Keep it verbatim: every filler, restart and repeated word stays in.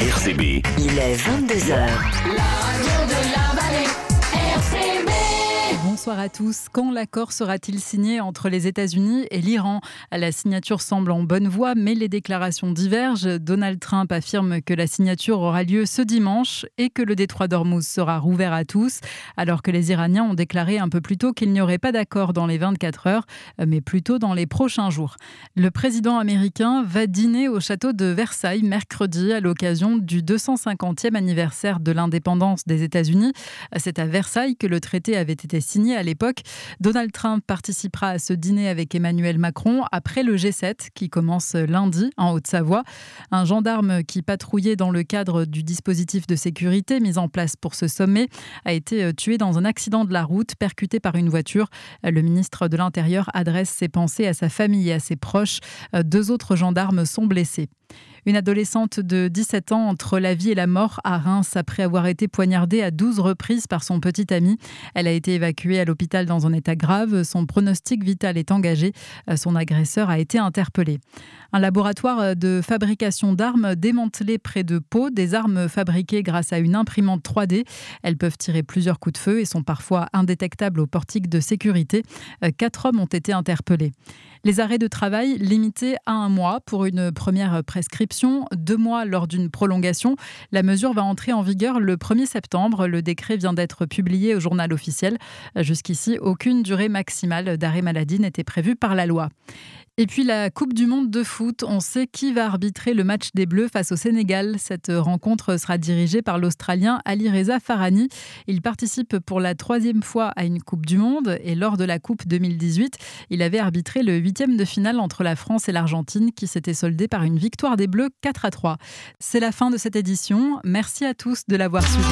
R C B. Il est vingt-deux heures. La radio de la vallée, R C B. Bonsoir à tous. Quand l'accord sera-t-il signé entre les États-Unis et l'Iran ? La signature semble en bonne voie, mais les déclarations divergent. Donald Trump affirme que la signature aura lieu ce dimanche et que le détroit d'Ormuz sera rouvert à tous, alors que les Iraniens ont déclaré un peu plus tôt qu'il n'y aurait pas d'accord dans les vingt-quatre heures, mais plutôt dans les prochains jours. Le président américain va dîner au château de Versailles mercredi à l'occasion du deux cent cinquantième anniversaire de l'indépendance des États-Unis. C'est à Versailles que le traité avait été signé à l'époque. Donald Trump participera à ce dîner avec Emmanuel Macron après le G sept qui commence lundi en Haute-Savoie. Un gendarme qui patrouillait dans le cadre du dispositif de sécurité mis en place pour ce sommet a été tué dans un accident de la route percuté par une voiture. Le ministre de l'Intérieur adresse ses pensées à sa famille et à ses proches. Deux autres gendarmes sont blessés. Une adolescente de dix-sept ans entre la vie et la mort à Reims après avoir été poignardée à douze reprises par son petit ami. Elle a été évacuée à l'hôpital dans un état grave. Son pronostic vital est engagé. Son agresseur a été interpellé. Un laboratoire de fabrication d'armes démantelé près de Pau. Des armes fabriquées grâce à une imprimante trois D. Elles peuvent tirer plusieurs coups de feu et sont parfois indétectables au portique de sécurité. Quatre hommes ont été interpellés. Les arrêts de travail limités à un mois pour une première prescription, deux mois lors d'une prolongation. La mesure va entrer en vigueur le premier septembre. Le décret vient d'être publié au journal officiel. Jusqu'ici, aucune durée maximale d'arrêt maladie n'était prévue par la loi. Et puis la Coupe du Monde de foot, on sait qui va arbitrer le match des Bleus face au Sénégal. Cette rencontre sera dirigée par l'Australien Ali Reza Farhani. Il participe pour la troisième fois à une Coupe du Monde et lors de la Coupe deux mille dix-huit, il avait arbitré le huitième de finale entre la France et l'Argentine qui s'était soldée par une victoire des Bleus quatre à trois. C'est la fin de cette édition. Merci à tous de l'avoir suivi.